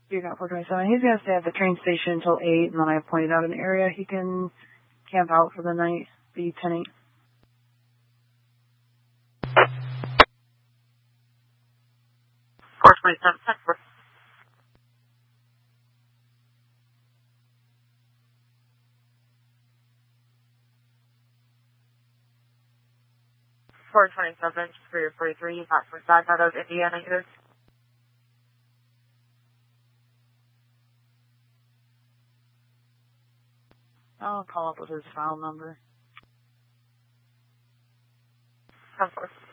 You got 427. He's going to stay at the train station until 8, and then I pointed out an area he can camp out for the night, the 10-8. Four 27, Superior 43, not from back out of Indiana either. I'll call up with his file number. Of course.